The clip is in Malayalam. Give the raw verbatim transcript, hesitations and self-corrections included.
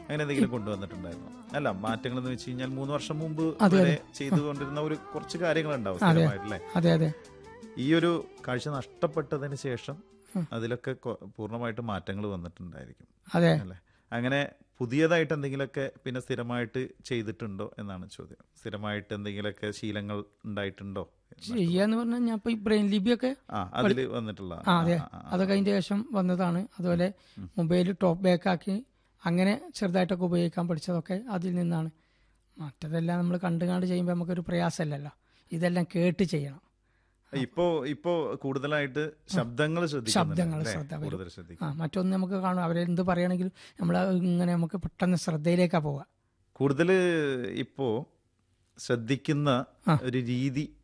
അങ്ങനെ എന്തെങ്കിലും കൊണ്ടുവന്നിട്ടുണ്ടായിരുന്നു? അല്ല, മാറ്റങ്ങൾ എന്ന് വെച്ച് കഴിഞ്ഞാൽ മൂന്ന് വർഷം മുമ്പ് വരെ ചെയ്തുകൊണ്ടിരുന്ന ഒരു കുറച്ച് കാര്യങ്ങളുണ്ടാവും സ്ഥിരമായിട്ടല്ലേ? അതെ അതെ. ഈ ഒരു കാഴ്ച നഷ്ടപ്പെട്ടതിന് ശേഷം അതിലൊക്കെ പൂർണ്ണമായിട്ട് മാറ്റങ്ങൾ വന്നിട്ടുണ്ടായിരിക്കും അതെ അല്ലേ? അങ്ങനെ പുതിയതായിട്ട് എന്തെങ്കിലുമൊക്കെ പിന്നെ സ്ഥിരമായിട്ട് ചെയ്തിട്ടുണ്ടോ എന്നാണ് ചോദ്യം. സ്ഥിരമായിട്ട് എന്തെങ്കിലുമൊക്കെ ശീലങ്ങൾ ഉണ്ടായിട്ടുണ്ടോ? ചെയ്യാന്ന് പറഞ്ഞാൽ ഞാൻ ഇപ്പൊ ഈ ബ്രെയിൻ ലിപിയൊക്കെ ആ അതിൽ വന്നിട്ടുള്ള ആ അതെ, അതൊക്കെ അതിന്റെ ശേഷം വന്നതാണ്. അതുപോലെ മൊബൈൽ ടോപ്പ് ബാക്ക് ആക്കി അങ്ങനെ ചെറുതായിട്ടൊക്കെ ഉപയോഗിക്കാൻ പഠിച്ചതൊക്കെ അതിൽ നിന്നാണ്. മറ്റതെല്ലാം നമ്മൾ കണ്ടു കണ്ട് ചെയ്യുമ്പോൾ നമുക്കൊരു പ്രയാസമല്ലല്ലോ, ഇതെല്ലാം കേട്ട് ചെയ്യണം. ഇപ്പോ ഇപ്പോ കൂടുതലായിട്ട് ശബ്ദങ്ങൾ ശബ്ദങ്ങൾ ശ്രദ്ധ വരും. ആ മറ്റൊന്ന് നമുക്ക് കാണും, അവരെന്ത് പറയുകയാണെങ്കിലും നമ്മൾ ഇങ്ങനെ നമുക്ക് പെട്ടെന്ന് ശ്രദ്ധയിലേക്കാ പോവുക. കൂടുതൽ ഇപ്പോ ശ്രദ്ധിക്കുന്ന ഒരു രീതി